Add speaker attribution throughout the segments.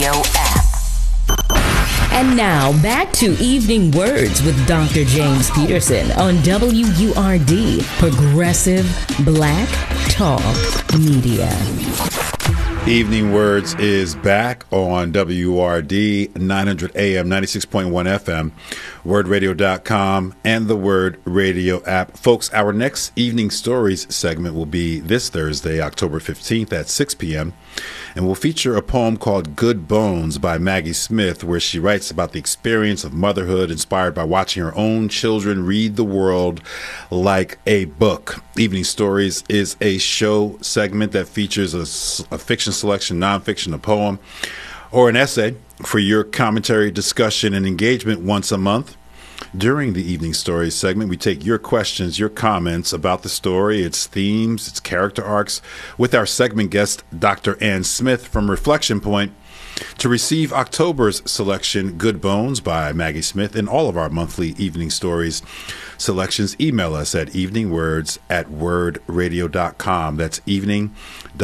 Speaker 1: Radio app.
Speaker 2: And now, back to Evening Words with Dr. James Peterson on WURD, Progressive Black Talk Media.
Speaker 3: Evening Words is back on WURD 900 AM, 96.1 FM, wordradio.com, and the Word Radio app. Folks, our next Evening Stories segment will be this Thursday, October 15th at 6 p.m., and will feature a poem called Good Bones by Maggie Smith, where she writes about the experience of motherhood inspired by watching her own children read the world like a book. Evening Stories is a show segment that features a fiction selection, nonfiction, a poem, or an essay for your commentary, discussion, and engagement once a month. During the Evening Stories segment, we take your questions, your comments about the story, its themes, its character arcs, with our segment guest, Dr. Ann Smith from Reflection Point. To receive October's selection, Good Bones by Maggie Smith, and all of our monthly Evening Stories selections, email us at eveningwords@wordradio.com. That's evening,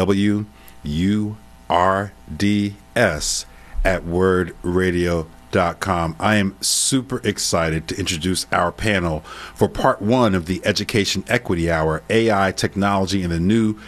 Speaker 3: WURDS, at wordradio.com. I am super excited to introduce our panel for part one of the Education Equity Hour, AI, Technology, and the New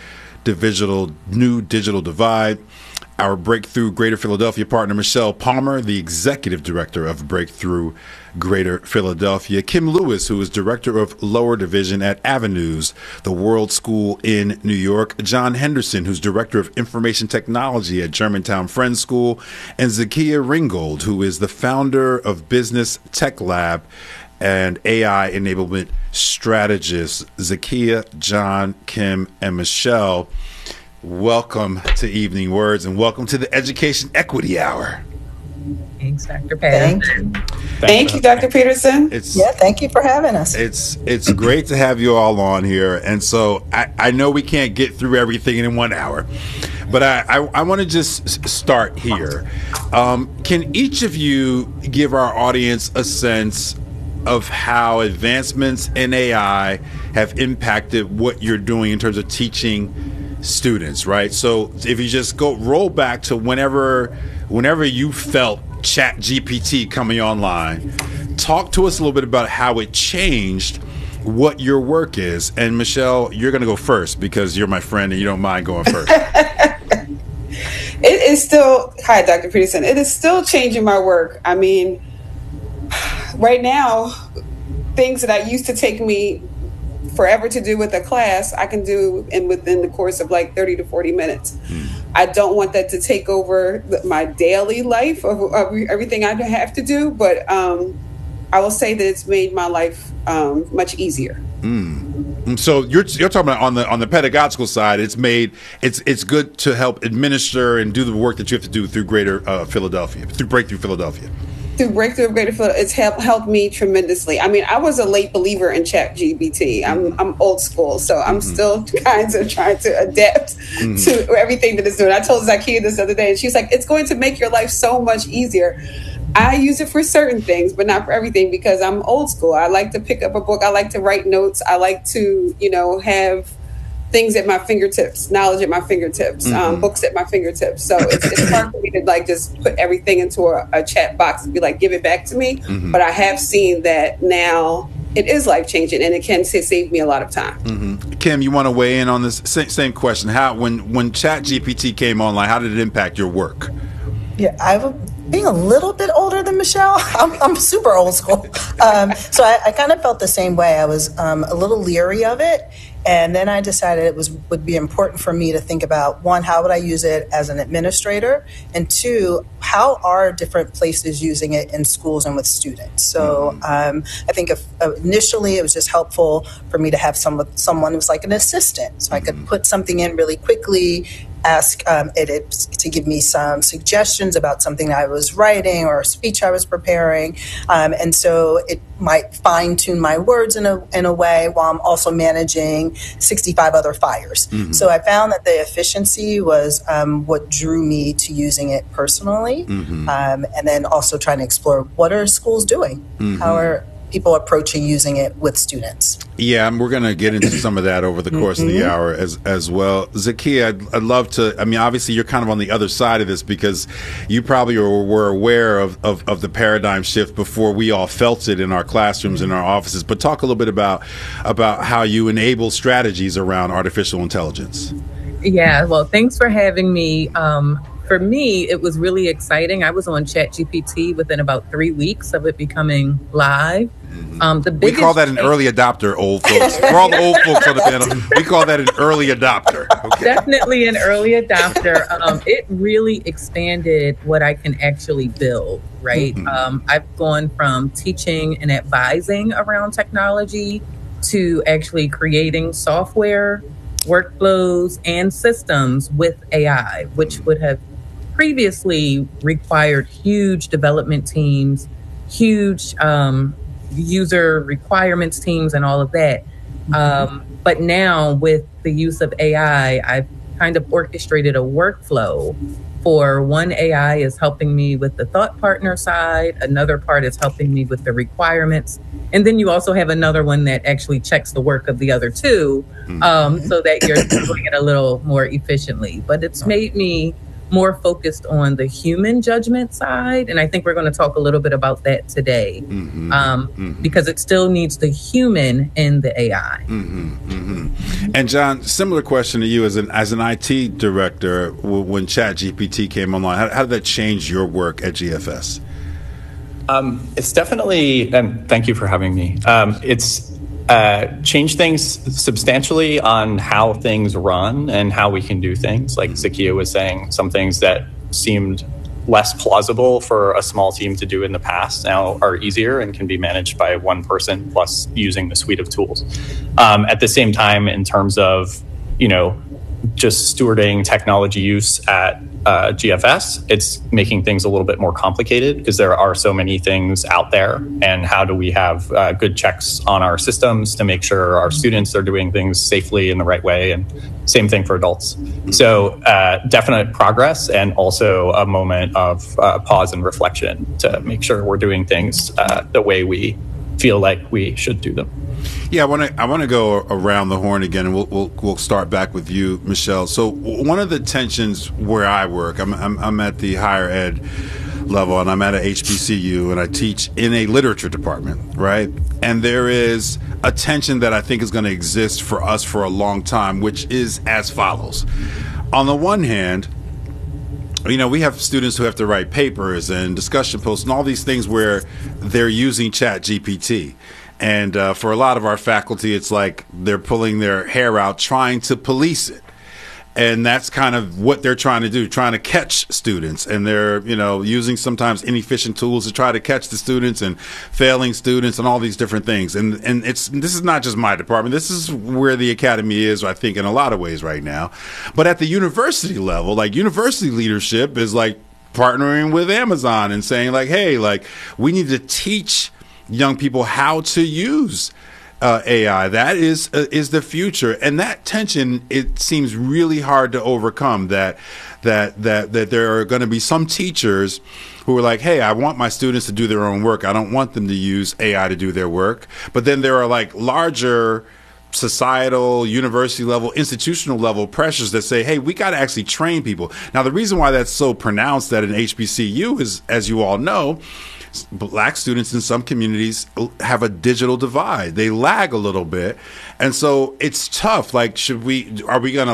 Speaker 3: Digital Divide. Our Breakthrough Greater Philadelphia partner, Michelle Palmer, the Executive Director of Breakthrough Greater Philadelphia. Kim Lewis, who is Director of Lower Division at Avenues, the World School in New York. John Henderson, who's Director of Information Technology at Germantown Friends School. And Zakia Ringgold, who is the founder of Business Tech Lab and AI Enablement Strategist. Zakia, John, Kim, and Michelle, welcome to Evening Words, and welcome to the Education Equity Hour.
Speaker 4: Thanks, Dr. Patton.
Speaker 5: Thank you. Thank you, Dr. Peterson.
Speaker 4: Thank you for having us.
Speaker 3: It's great to have you all on here. And so I know we can't get through everything in 1 hour, but I want to just start here. Can each of you give our audience a sense of how advancements in AI have impacted what you're doing in terms of teaching students, right? So if you just roll back to whenever you felt ChatGPT coming online, talk to us a little bit about how it changed what your work is. And Michelle, you're going to go first because you're my friend and you don't mind going first.
Speaker 5: It is still, hi, Dr. Peterson. It is still changing my work. I mean, right now, things that I used to take me forever to do with a class, I can do within the course of like 30 to 40 minutes. I don't want that to take over my daily life of everything I have to do, but I will say that it's made my life much easier.
Speaker 3: So you're talking about on the pedagogical side, it's good to help administer and do the work that you have to do through Greater Philadelphia, through Breakthrough Philadelphia. Through
Speaker 5: Breakthrough of Greater Philadelphia, it's helped me tremendously. I mean, I was a late believer in ChatGPT. I'm old school, so I'm still kind of trying to adapt to everything that it's doing. I told Zakia this other day, and she's like, it's going to make your life so much easier. I use it for certain things, but not for everything, because I'm old school. I like to pick up a book. I like to write notes. I like to, have things at my fingertips, knowledge at my fingertips, books at my fingertips. So it's hard for me to just put everything into a chat box and be like, give it back to me. But I have seen that now it is life changing, and it can save me a lot of time.
Speaker 3: Kim, you want to weigh in on this same question? How when ChatGPT came online, how did it impact your work?
Speaker 4: Yeah, being a little bit older than Michelle, I'm super old school. So I kind of felt the same way. I was a little leery of it. And then I decided it would be important for me to think about, one, how would I use it as an administrator? And two, how are different places using it in schools and with students? So I think initially it was just helpful for me to have someone who's like an assistant. So I could put something in really quickly, ask it to give me some suggestions about something I was writing or a speech I was preparing. And so it might fine-tune my words in a way while I'm also managing 65 other fires. So I found that the efficiency was what drew me to using it personally. And then also trying to explore, what are schools doing? How people approaching using it with students.
Speaker 3: Yeah, and we're going to get into some of that over the course of the hour as well. Zakia, I'd love to, I mean, obviously you're kind of on the other side of this because you probably were aware of the paradigm shift before we all felt it in our classrooms, in our offices. But talk a little bit about how you enable strategies around artificial intelligence.
Speaker 1: Yeah, well, thanks for having me. For me, it was really exciting. I was on ChatGPT within about 3 weeks of it becoming live.
Speaker 3: We call that an early adopter, old folks. For all the old folks on the panel, we call that an early adopter. Okay.
Speaker 1: Definitely an early adopter. It really expanded what I can actually build, right? I've gone from teaching and advising around technology to actually creating software, workflows, and systems with AI, which would have previously required huge development teams, huge user requirements teams, and all of that. But now with the use of AI, I've kind of orchestrated a workflow for one AI is helping me with the thought partner side. Another part is helping me with the requirements. And then you also have another one that actually checks the work of the other two so that you're doing it a little more efficiently. But it's made me more focused on the human judgment side. And I think we're going to talk a little bit about that today because it still needs the human in the AI.
Speaker 3: And John, similar question to you as an IT director, when ChatGPT came online, how did that change your work at GFS?
Speaker 6: It's definitely, and thank you for having me. It's changed things substantially on how things run and how we can do things. Like Zakia was saying, some things that seemed less plausible for a small team to do in the past now are easier and can be managed by one person plus using the suite of tools. At the same time, in terms of, just stewarding technology use at GFS, it's making things a little bit more complicated because there are so many things out there. And how do we have good checks on our systems to make sure our students are doing things safely in the right way? And same thing for adults. So definite progress and also a moment of pause and reflection to make sure we're doing things the way we feel like we should do them.
Speaker 3: Yeah, I want to go around the horn again, and we'll start back with you, Michelle. So one of the tensions where I work, I'm at the higher ed level, and I'm at a HBCU, and I teach in a literature department, right? And there is a tension that I think is going to exist for us for a long time, which is as follows. On the one hand, we have students who have to write papers and discussion posts and all these things where they're using ChatGPT. And for a lot of our faculty, it's like they're pulling their hair out trying to police it. And that's kind of what they're trying to do, trying to catch students. And they're, using sometimes inefficient tools to try to catch the students and failing students and all these different things. And this is not just my department. This is where the academy is, I think, in a lot of ways right now. But at the university level, like university leadership is like partnering with Amazon and saying like, hey, like we need to teach young people how to use AI. That is the future, and that tension, it seems really hard to overcome. That there are going to be some teachers who are like, hey, I want my students to do their own work. I don't want them to use AI to do their work. But then there are like larger societal, university level, institutional level pressures that say, hey, we got to actually train people. Now, the reason why that's so pronounced at an HBCU is, as you all know, Black students in some communities have a digital divide. They lag a little bit. And so it's tough. Like, are we going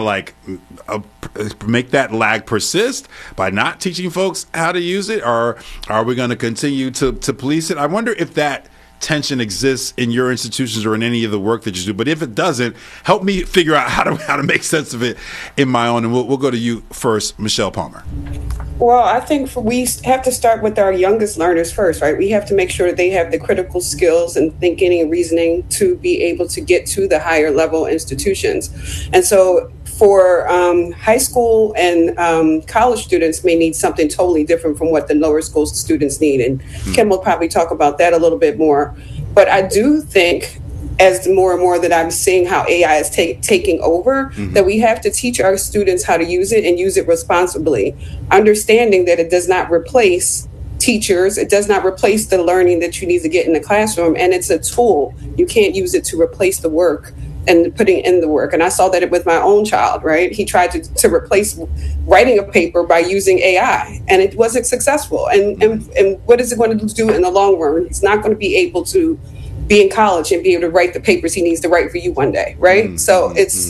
Speaker 3: to make that lag persist by not teaching folks how to use it? Or are we going to continue to police it? I wonder if that tension exists in your institutions or in any of the work that you do. But if it doesn't, help me figure out how to make sense of it in my own. And we'll go to you first, Michelle Palmer.
Speaker 5: Well, I think we have to start with our youngest learners first, right? We have to make sure they have the critical skills and thinking and reasoning to be able to get to the higher level institutions. And so for high school and college students may need something totally different from what the lower school students need. And Kim will probably talk about that a little bit more. But I do think, as more and more that I'm seeing how AI is taking over, that we have to teach our students how to use it and use it responsibly, understanding that it does not replace teachers. It does not replace the learning that you need to get in the classroom. And it's a tool. You can't use it to replace the work and putting in the work. And I saw that with my own child, right? He tried to replace writing a paper by using AI, and it wasn't successful. And what is it going to do in the long run? He's not going to be able to be in college and be able to write the papers he needs to write for you one day, right? Mm-hmm. So it's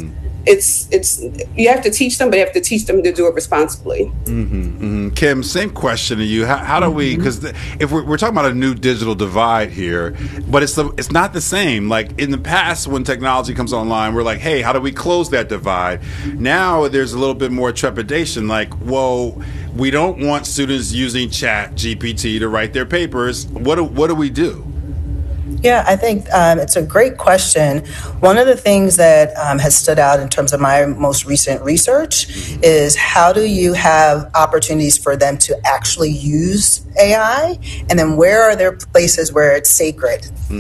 Speaker 5: you have to teach them, but you have to teach them to do it responsibly.
Speaker 3: Mm-hmm. Mm-hmm. Kim, same question to you. How do we? Because if we're talking about a new digital divide here, but it's not the same. Like in the past, when technology comes online, we're like, hey, how do we close that divide? Now there's a little bit more trepidation. Like, whoa, we don't want students using Chat GPT to write their papers. What do we do?
Speaker 4: Yeah, I think it's a great question. One of the things that has stood out in terms of my most recent research is how do you have opportunities for them to actually use AI? And then where are there places where it's sacred?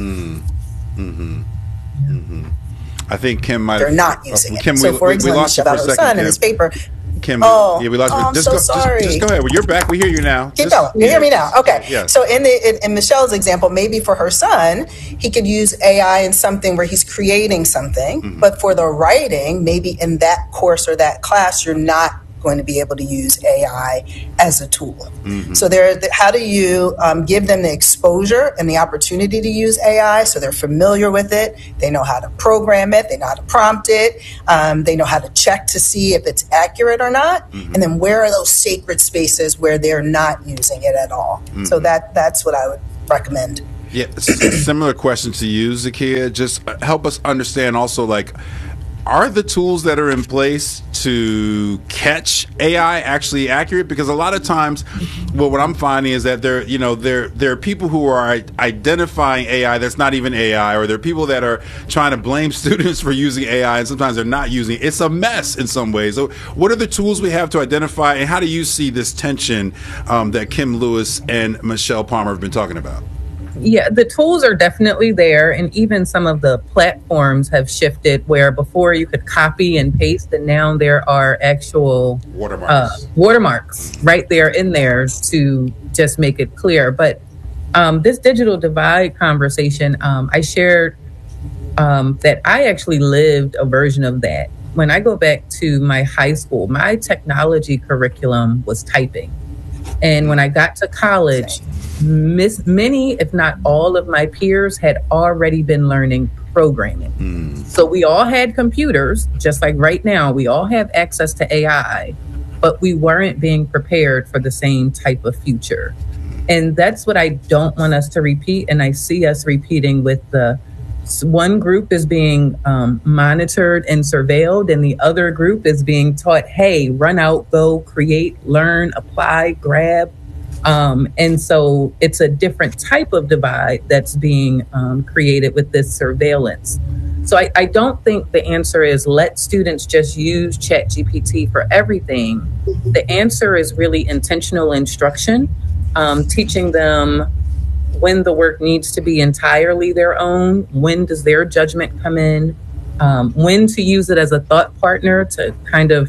Speaker 3: Mm-hmm. Mm-hmm. I think Kim might
Speaker 4: They're not using it.
Speaker 3: Kim,
Speaker 4: so, for example, about her son in his paper.
Speaker 3: Kim,
Speaker 4: we
Speaker 3: lost you.
Speaker 4: I'm so sorry.
Speaker 3: Just go ahead. Well, you're back. We hear you now.
Speaker 4: Keep going. You hear me now? Okay.
Speaker 3: Yes.
Speaker 4: So in Michelle's example, maybe for her son, he could use AI in something where he's creating something. But for the writing, maybe in that course or that class, you're not going to be able to use AI as a tool. So how do you give them the exposure and the opportunity to use AI so they're familiar with it, they know how to program it, they know how to prompt it, they know how to check to see if it's accurate or not, and then where are those sacred spaces where they're not using it at all. So that's what I would recommend.
Speaker 3: Yeah, similar question to you, Zakia. Just help us understand also, like, are the tools that are in place to catch AI actually accurate? Because a lot of times, what I'm finding is that there are people who are identifying AI that's not even AI, or there are people that are trying to blame students for using AI, and sometimes they're not using it. It's a mess in some ways. So what are the tools we have to identify, and how do you see this tension that Kim Lewis and Michelle Palmer have been talking about?
Speaker 1: Yeah, the tools are definitely there, and even some of the platforms have shifted where before you could copy and paste, and now there are actual watermarks right there in there to just make it clear. But this digital divide conversation, I shared that I actually lived a version of that. When I go back to my high school, my technology curriculum was typing. And when I got to college, many, if not all of my peers had already been learning programming. So we all had computers, just like right now, we all have access to AI, but we weren't being prepared for the same type of future. And that's what I don't want us to repeat. And I see us repeating with one group is being monitored and surveilled, and the other group is being taught, hey, run out, go, create, learn, apply, grab. And so it's a different type of divide that's being created with this surveillance. So I don't think the answer is let students just use ChatGPT for everything. The answer is really intentional instruction, teaching them when the work needs to be entirely their own, when does their judgment come in, when to use it as a thought partner to kind of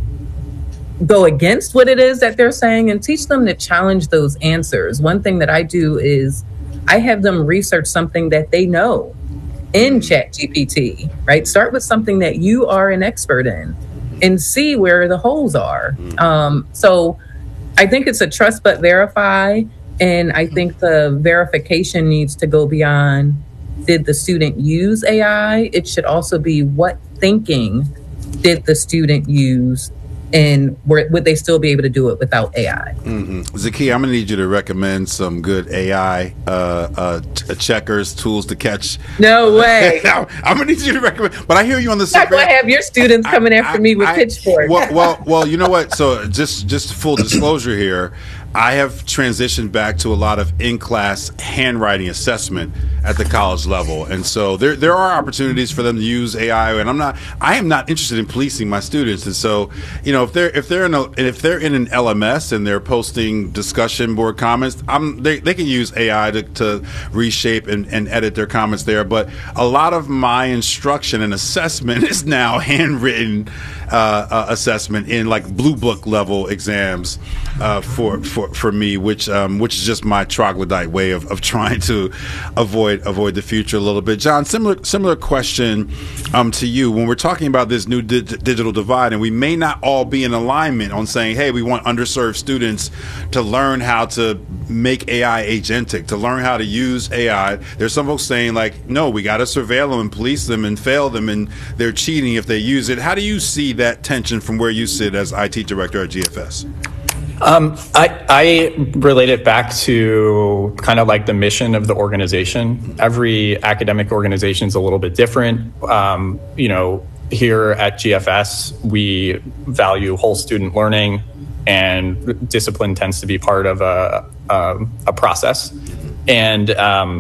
Speaker 1: go against what it is that they're saying, and teach them to challenge those answers. One thing that I do is I have them research something that they know in ChatGPT, right? Start with something that you are an expert in and see where the holes are. So I think it's a trust but verify. And I think the verification needs to go beyond, did the student use AI? It should also be, what thinking did the student use, and would they still be able to do it without AI?
Speaker 3: Zakia, I'm going to need you to recommend some good AI checkers, tools to catch.
Speaker 1: No way.
Speaker 3: No, I'm going to need you to recommend. But I hear you on the
Speaker 1: survey. You're not going to have your students coming after me with pitchforks.
Speaker 3: Well, you know what? So just full disclosure here, I have transitioned back to a lot of in-class handwriting assessment at the college level, and so there are opportunities for them to use AI. And I am not interested in policing my students, and so if they're in an LMS and they're posting discussion board comments, they can use AI to reshape and edit their comments there. But a lot of my instruction and assessment is now handwritten assessment in like blue book level exams for me, which is just my troglodyte way of trying to avoid the future a little bit. John, similar question to you. When we're talking about this new digital divide, and we may not all be in alignment on saying, hey, we want underserved students to learn how to make AI agentic, to learn how to use AI. There's some folks saying like, no, we got to surveil them and police them and fail them, and they're cheating if they use it. How do you see that tension from where you sit as IT director at GFS?
Speaker 6: I relate it back to kind of like the mission of the organization. Every academic organization is a little bit different. Here at GFS, we value whole student learning, and discipline tends to be part of a process. And a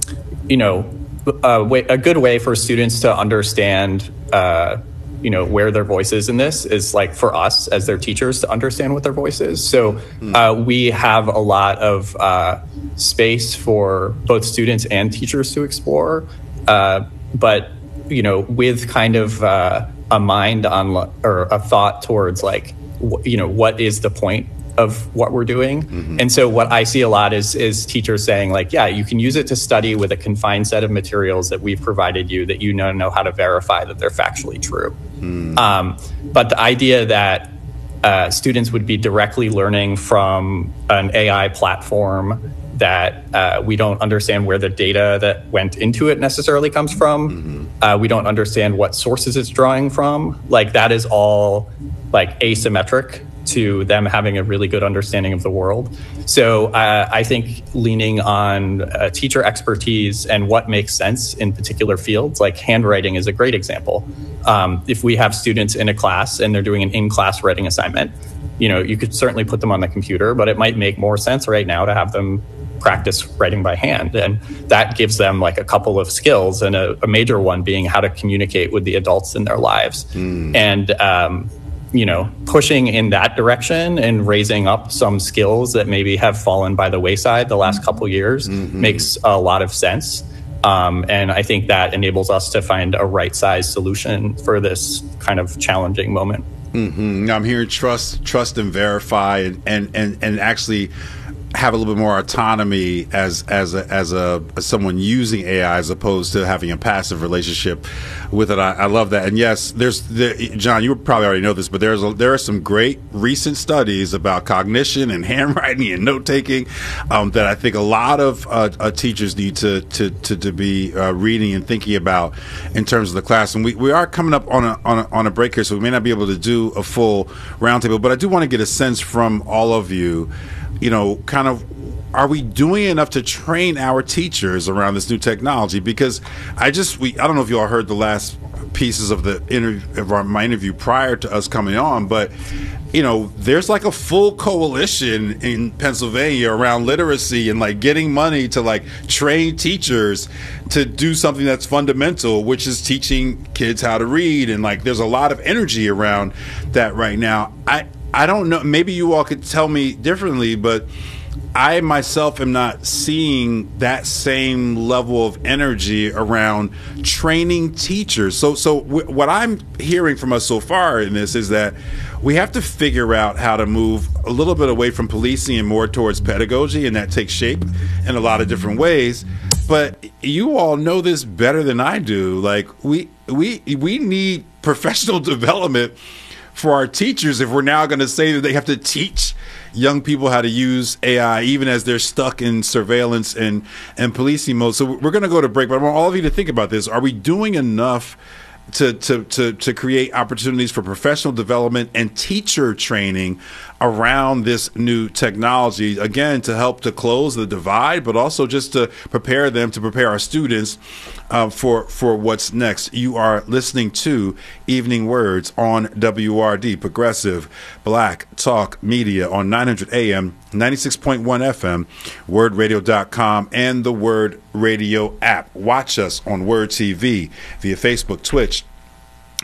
Speaker 6: good way for students to understand where their voice is in this is like for us as their teachers to understand what their voice is. So we have a lot of space for both students and teachers to explore, but with kind of a mind on or a thought towards like what is the point of what we're doing. Mm-hmm. And so what I see a lot is teachers saying like, yeah, you can use it to study with a confined set of materials that we've provided you that know how to verify that they're factually true. But the idea that students would be directly learning from an AI platform that we don't understand where the data that went into it necessarily comes from. Mm-hmm. We don't understand what sources it's drawing from. Like that is all like asymmetric to them having a really good understanding of the world. So I think leaning on teacher expertise and what makes sense in particular fields, like handwriting is a great example. If we have students in a class and they're doing an in-class writing assignment, you could certainly put them on the computer, but it might make more sense right now to have them practice writing by hand. And that gives them like a couple of skills, and a major one being how to communicate with the adults in their lives. And pushing in that direction and raising up some skills that maybe have fallen by the wayside the last couple of years makes a lot of sense. And I think that enables us to find a right-sized solution for this kind of challenging moment.
Speaker 3: Mm-hmm. I'm hearing trust and verify and actually have a little bit more autonomy as someone using AI as opposed to having a passive relationship with it. I love that. And yes, John, you probably already know this, but there are some great recent studies about cognition and handwriting and note taking that I think a lot of teachers need to be reading and thinking about in terms of the class. And we are coming up on a break here, so we may not be able to do a full roundtable, but I do want to get a sense from all of you. Kind of, are we doing enough to train our teachers around this new technology? Because I don't know if you all heard the last pieces of my interview prior to us coming on, but there's like a full coalition in Pennsylvania around literacy and like getting money to like train teachers to do something that's fundamental, which is teaching kids how to read. And like, there's a lot of energy around that right now. I don't know, maybe you all could tell me differently, but I myself am not seeing that same level of energy around training teachers. So what I'm hearing from us so far in this is that we have to figure out how to move a little bit away from policing and more towards pedagogy, and that takes shape in a lot of different ways. But you all know this better than I do. Like we need professional development for our teachers if we're now going to say that they have to teach young people how to use AI even as they're stuck in surveillance and policing mode. So we're going to go to break, but I want all of you to think about this. Are we doing enough to create opportunities for professional development and teacher training around this new technology, again, to help to close the divide, but also just to prepare our students for what's next? You are listening to Evening Words on WRD, Progressive Black Talk Media on 900 AM, 96.1 FM, wordradio.com, and the Word Radio app. Watch us on Word TV via Facebook, Twitch,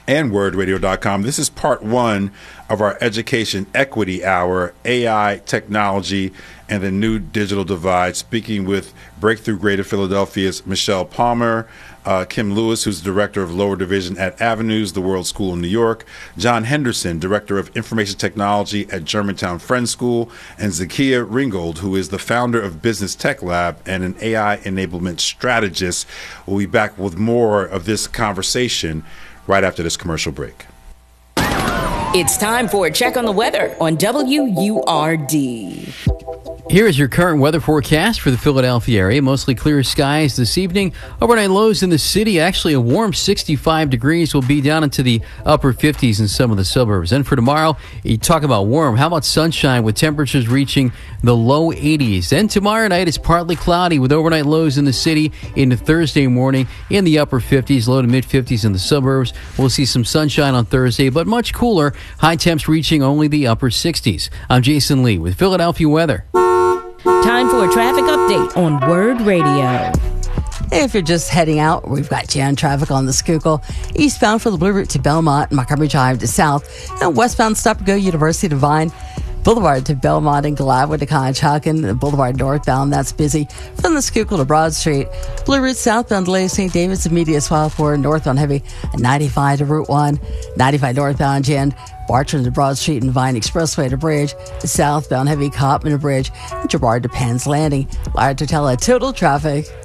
Speaker 3: and wordradio.com. This is part one of our Education Equity Hour, AI, technology, and the new digital divide. Speaking with Breakthrough Greater Philadelphia's Michelle Palmer, Kim Lewis, who's Director of Lower Division at Avenues, the World School in New York, John Henderson, Director of Information Technology at Germantown Friends School, and Zakia Ringgold, who is the founder of Business Tech Lab and an AI enablement strategist. We'll be back with more of this conversation right after this commercial break.
Speaker 2: It's time for a check on the weather on WURD.
Speaker 7: Here is your current weather forecast for the Philadelphia area. Mostly clear skies this evening. Overnight lows in the city, actually a warm 65 degrees, will be down into the upper 50s in some of the suburbs. And for tomorrow, you talk about warm. How about sunshine with temperatures reaching the low 80s? And tomorrow night is partly cloudy with overnight lows in the city into Thursday morning in the upper 50s, low to mid 50s in the suburbs. We'll see some sunshine on Thursday, but much cooler. High temps reaching only the upper 60s. I'm Jason Lee with Philadelphia Weather.
Speaker 2: Time for a traffic update on Word Radio.
Speaker 8: If you're just heading out, we've got jam traffic on the Schuylkill, eastbound for the Blue Route to Belmont, Montgomery Drive to South, and westbound Stop and Go University to Vine, Boulevard to Belmont and Gladwood to Conshohocken, Boulevard northbound, that's busy. From the Schuylkill to Broad Street, Blue Route southbound delay St. David's immediate Swampford, northbound heavy, 95 to Route 1, 95 northbound jammed, Bartram to Broad Street and Vine Expressway to Bridge, southbound heavy Copman to Bridge, and Girard to Penn's Landing. Liar to tell total traffic.